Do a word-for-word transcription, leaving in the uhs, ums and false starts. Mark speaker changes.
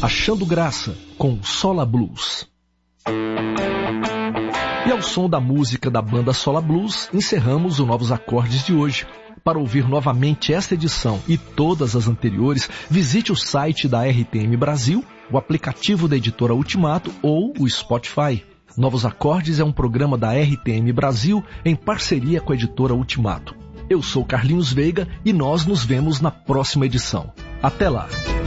Speaker 1: Achando Graça, com Sola Blues. E ao som da música da banda Sola Blues, encerramos o Novos Acordes de hoje. Para ouvir novamente esta edição e todas as anteriores, visite o site da R T M Brasil, o aplicativo da editora Ultimato ou o Spotify. Novos Acordes é um programa da R T M Brasil em parceria com a editora Ultimato. Eu sou Carlinhos Veiga e nós nos vemos na próxima edição. Até lá!